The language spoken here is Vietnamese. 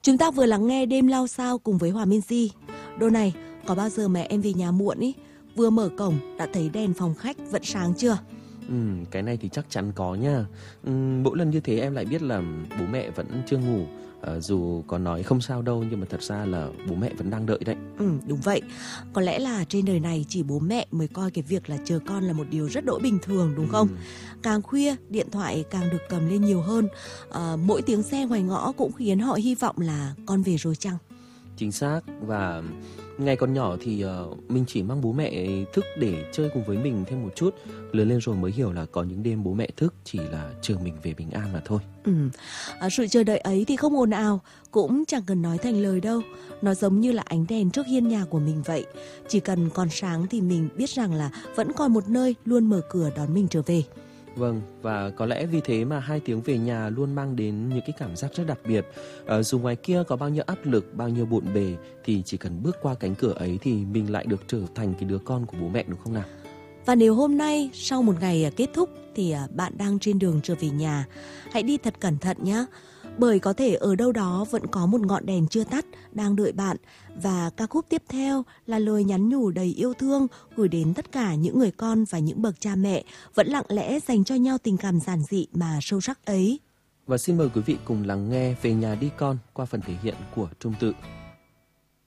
Chúng ta vừa lắng nghe Đêm Lao Sao cùng với Hòa Minzy. Đôi này, có bao giờ mà em về nhà muộn ý, vừa mở cổng đã thấy đèn phòng khách vẫn sáng chưa? Cái này thì chắc chắn có nha. Mỗi lần như thế em lại biết là bố mẹ vẫn chưa ngủ. Dù có nói không sao đâu, nhưng mà thật ra là bố mẹ vẫn đang đợi đấy. Đúng vậy. Có lẽ là trên đời này chỉ bố mẹ mới coi cái việc là chờ con là một điều rất đỗi bình thường, đúng không? Càng khuya, điện thoại càng được cầm lên nhiều hơn. Mỗi tiếng xe ngoài ngõ cũng khiến họ hy vọng là con về rồi chăng? Chính xác. Và ngày còn nhỏ thì mình chỉ mong bố mẹ thức để chơi cùng với mình thêm một chút. Lớn lên rồi mới hiểu là có những đêm bố mẹ thức chỉ là chờ mình về bình an mà thôi. Sự chờ đợi ấy thì không ồn ào, cũng chẳng cần nói thành lời đâu. Nó giống như là ánh đèn trước hiên nhà của mình vậy. Chỉ cần còn sáng thì mình biết rằng là vẫn còn một nơi luôn mở cửa đón mình trở về. Vâng, và có lẽ vì thế mà 2 tiếng về nhà luôn mang đến những cái cảm giác rất đặc biệt. Dù ngoài kia có bao nhiêu áp lực, bao nhiêu bộn bề, thì chỉ cần bước qua cánh cửa ấy thì mình lại được trở thành cái đứa con của bố mẹ, đúng không nào? Và nếu hôm nay sau một ngày kết thúc thì bạn đang trên đường trở về nhà, hãy đi thật cẩn thận nhé. Bởi có thể ở đâu đó vẫn có một ngọn đèn chưa tắt đang đợi bạn. Và ca khúc tiếp theo là lời nhắn nhủ đầy yêu thương gửi đến tất cả những người con và những bậc cha mẹ vẫn lặng lẽ dành cho nhau tình cảm giản dị mà sâu sắc ấy. Và xin mời quý vị cùng lắng nghe Về Nhà Đi Con qua phần thể hiện của Trung Tự.